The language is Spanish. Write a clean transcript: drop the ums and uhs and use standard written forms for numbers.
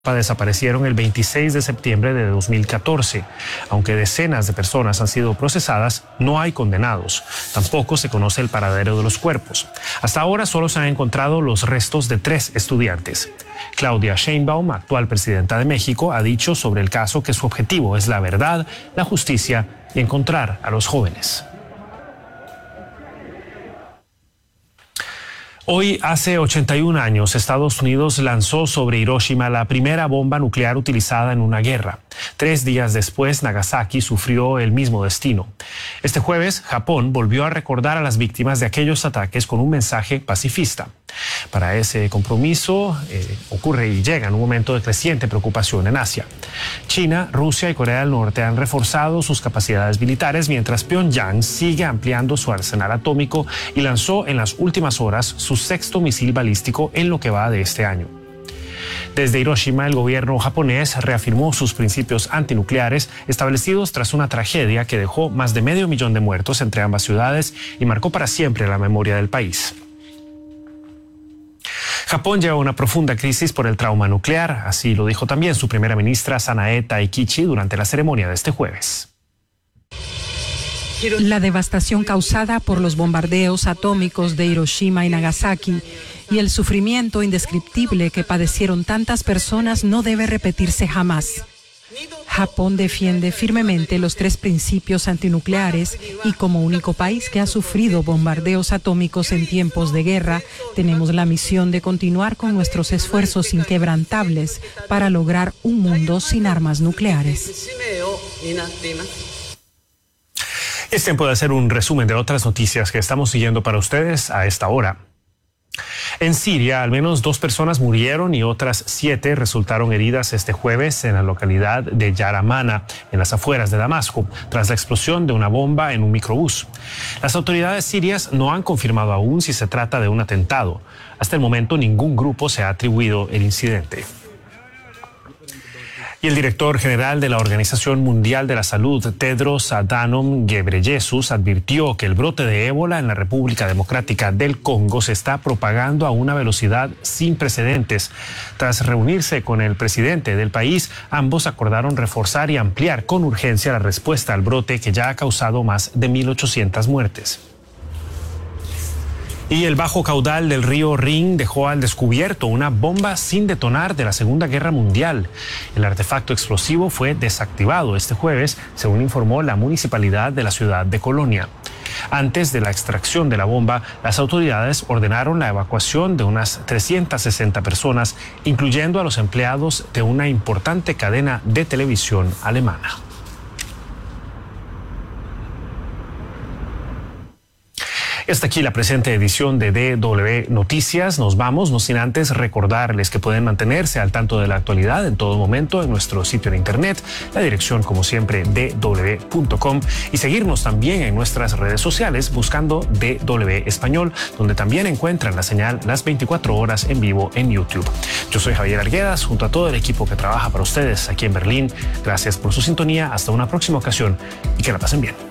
Desaparecieron el 26 de septiembre de 2014. Aunque decenas de personas han sido procesadas, no hay condenados. Tampoco se conoce el paradero de los cuerpos. Hasta ahora solo se han encontrado los restos de 3 estudiantes. Claudia Sheinbaum, actual presidenta de México, ha dicho sobre el caso que su objetivo es la verdad, la justicia y encontrar a los jóvenes. Hoy, hace 81 años, Estados Unidos lanzó sobre Hiroshima la primera bomba nuclear utilizada en una guerra. 3 días después, Nagasaki sufrió el mismo destino. Este jueves, Japón volvió a recordar a las víctimas de aquellos ataques con un mensaje pacifista. Para ese compromiso ocurre y llega en un momento de creciente preocupación en Asia. China, Rusia y Corea del Norte han reforzado sus capacidades militares, mientras Pyongyang sigue ampliando su arsenal atómico y lanzó en las últimas horas su 6º misil balístico en lo que va de este año. Desde Hiroshima, el gobierno japonés reafirmó sus principios antinucleares establecidos tras una tragedia que dejó más de 500,000 de muertos entre ambas ciudades y marcó para siempre la memoria del país. Japón lleva una profunda crisis por el trauma nuclear, así lo dijo también su primera ministra Sanae Taikichi durante la ceremonia de este jueves. La devastación causada por los bombardeos atómicos de Hiroshima y Nagasaki y el sufrimiento indescriptible que padecieron tantas personas no debe repetirse jamás. Japón defiende firmemente los 3 principios antinucleares y como único país que ha sufrido bombardeos atómicos en tiempos de guerra, tenemos la misión de continuar con nuestros esfuerzos inquebrantables para lograr un mundo sin armas nucleares. Es tiempo de hacer un resumen de otras noticias que estamos siguiendo para ustedes a esta hora. En Siria, al menos 2 personas murieron y otras 7 resultaron heridas este jueves en la localidad de Yaramana, en las afueras de Damasco, tras la explosión de una bomba en un microbús. Las autoridades sirias no han confirmado aún si se trata de un atentado. Hasta el momento, ningún grupo se ha atribuido el incidente. Y el director general de la Organización Mundial de la Salud, Tedros Adhanom Ghebreyesus, advirtió que el brote de ébola en la República Democrática del Congo se está propagando a una velocidad sin precedentes. Tras reunirse con el presidente del país, ambos acordaron reforzar y ampliar con urgencia la respuesta al brote que ya ha causado más de 1.800 muertes. Y el bajo caudal del río Rin dejó al descubierto una bomba sin detonar de la Segunda Guerra Mundial. El artefacto explosivo fue desactivado este jueves, según informó la municipalidad de la ciudad de Colonia. Antes de la extracción de la bomba, las autoridades ordenaron la evacuación de unas 360 personas, incluyendo a los empleados de una importante cadena de televisión alemana. Hasta aquí la presente edición de DW Noticias. Nos vamos, no sin antes recordarles que pueden mantenerse al tanto de la actualidad en todo momento en nuestro sitio en internet, la dirección como siempre dw.com, y seguirnos también en nuestras redes sociales buscando DW Español, donde también encuentran la señal las 24 horas en vivo en YouTube. Yo soy Javier Arguedas, junto a todo el equipo que trabaja para ustedes aquí en Berlín. Gracias por su sintonía, hasta una próxima ocasión y que la pasen bien.